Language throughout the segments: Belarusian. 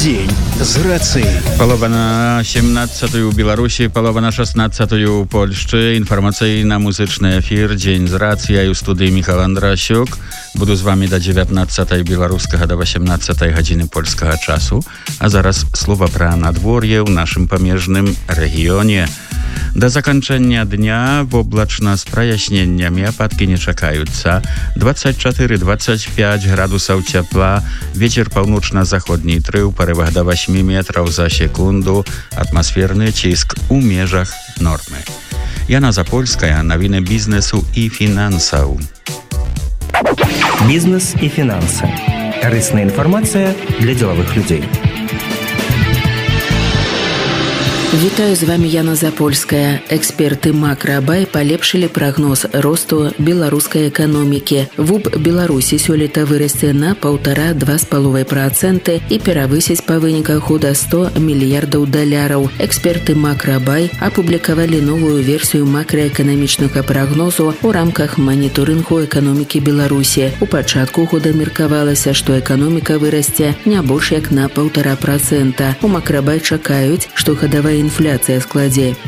Дзень з рацыі. Палова на 17-ю ў Беларусі, палова на 16-ю ў Польшчы. Інфармацыйна-музычны эфір «Дзень з рацыяй» у студыі Міхал Андрасюк. Буду з вами до 19-й беларускага до 18-й гадзіны польскага часу. А зараз слова пра надвор'е ў нашым памежным рэгіёне. Да заканчэння дня воблачна з праясненнямі, ападкі не чакаюцца. 24-25 градусаў цяпла, вецер паўночна-заходні 3 ў парывах до 8 метраў за секунду, атмасферны ціск у межах нормы. Яна Запольская, навіны бізнесу і фінансаў. Бізнес і фінансы. Карысная інфармацыя для дзелавых людзей. Вітаю, з вами Яна Запольская. Эксперты Макробай палепшылі прагноз росту беларускай эканомікі. ВУБ Беларусі сёлета вырасце на 1,5–2,5% і перавысіць па выніках до 100 мільярдаў даляраў. Эксперты Макробай апублікавалі новую версію макраэканамічнага прагнозу ў рамках маніторынгу эканомікі Беларусі. У пачатку года меркавалася, што эканоміка вырасце не больш як на 1,5%. У Макробай чакаюць, што гадавая інфляцыя складзе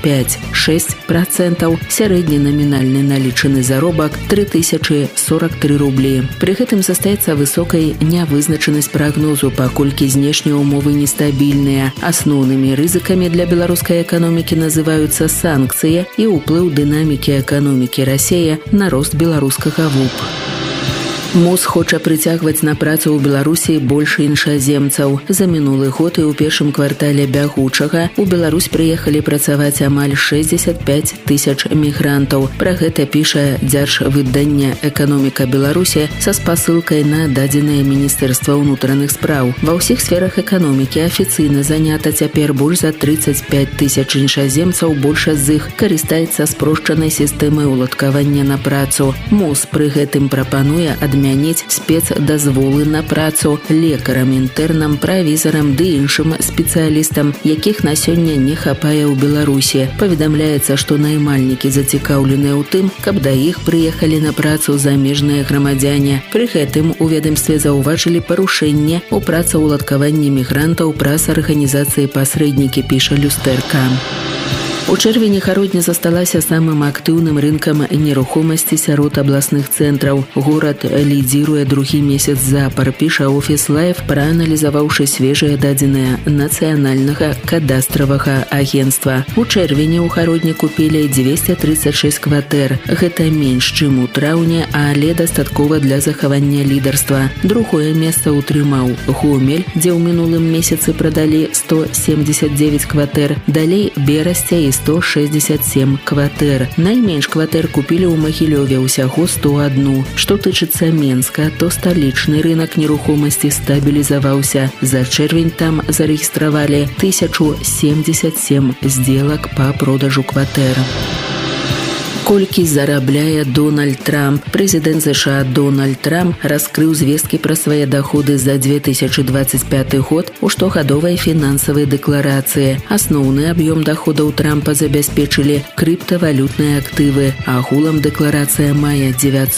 5–6%, сярэдні намінальны налічаны заробак 3043 рублі. Пры гэтым застаецца высокай нявызначанасць прагнозу, паколькі знешнія ўмовы нестабільныя. Асноўнымі рызыкамі для беларускай эканомікі называюцца санкцыі і ўплыў дынамікі эканомікі Расіі на рост беларускага ВУБ. МОЗ хоча прыцягваць на працу ў Беларусі больш іншаземцаў. За мінулы год і ў першым квартале бягучага у Беларусь прыехалі працаваць амаль 65 тысяч мігрантаў. Пра гэта піша дзяржвыданне «Эканоміка Беларусі» са спасылкай на дадзенае Міністэрства ўнутраных спраў. Ва ўсіх сферах эканомікі афіцыйна занята цяпер больш за 35 тысяч іншаземцаў, большасць з іх карыстаецца спрошчанай сістэмай уладкавання на працу. МОЗ пры гэтым прапануе адмяніць спецдазволы на працу лекарам, інтэрнам, правізарам ды іншым спецыялістам, якіх на сёння не хапае ў Беларусі. Паведамляецца, што наймальнікі зацікаўленыя ў тым, каб да іх прыехалі на працу замежныя грамадзяне. Пры гэтым у ведамстве заўважылі парушэнне ў працаўладкаванні мігрантаў праз арганізацыі пасрэднікі, піша люстэрка. У чэрвені гародня засталася самым актыўным рынкам нерухомасці сярод абласных цэнтраў. Горад лідзіруе другі месяц запар, піша Офіс Лайф, прааналізаваўшы свежыя дадзеныя нацыянальнага кадастравага агенцтва. У чэрвені ў гародні купілі 236 кватэр. Гэта менш, чым у траўні, але дастаткова для захавання лідарства. Другое месца ўтрымаў Гомель, дзе ў мінулым месяцы прадалі 179 кватэр. Далей Берасця і 167 кватэр. Найменш кватэр купілі ў Магілёве, усяго 101. Што тычыцца Менска, то сталічны рынак нерухомасці стабілізаваўся. За чэрвень там зарэгістравалі 1077 здзелак па продажу кватэр. Колькі зарабляе Дональд Трамп? Прэзідэнт США Дональд Трамп раскрыў звесткі пра свае даходы за 2025 год у штогадовай фінансавай дэкларацыі. Асноўны аб'ём даходаў Трампа забяспечылі крыптавалютныя актывы. Агулам дэкларацыя мае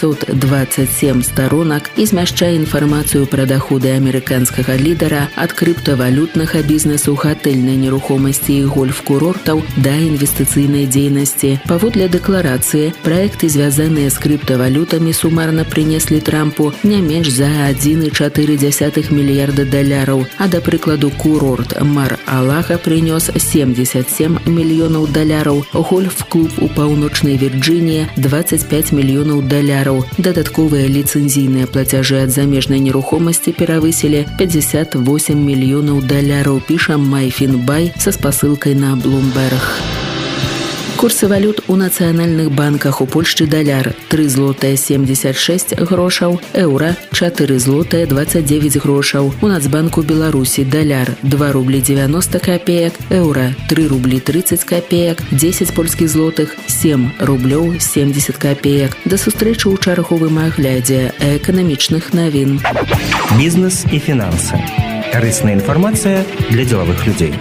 927 сторонак і змяшчае інфармацыю пра даходы амерыканскага лідара ад крыптавалютнага бізнесу, гатэльнай нерухомасці і гольф-курортаў да інвестыцыйнай дзейнасці. Паводле дэкларацыі, праекты, звязаныя з крыптавалютамі, сумарна прынеслі Трампу не менш за 1,4 мільярда даляраў, а, да прыкладу, курорт Мар-Алага прынёс 77 мільёнаў даляраў, гольф-клуб у паўночнай Вірджыніі 25 мільёнаў даляраў. Дадатковыя ліцэнзійныя плацяжы ад замежнай нерухомасці перавысілі 58 мільёнаў даляраў, піша Майфінбай са спасылкай на Bloomberg. Курсы валют у нацыянальных банках. У Польшчы даляр 3 злотыя 76 грошаў, еўра 4 злотыя 29 грошаў. У Нацбанку Беларусі даляр 2 рублі 90 копеек, еўра 3 рублі 30 копеек, 10 польскіх злотых 7 рублёў 70 копеек. Да сустрэчы ў чарговым аглядзе эканамічных навін. Бізнес і фінансы. Карысная інфармацыя для дзелавых людзей.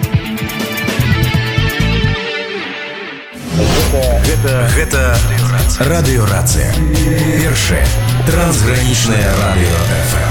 Гэта радыёрацыя. Першае трансгранічнае радыё ФМ.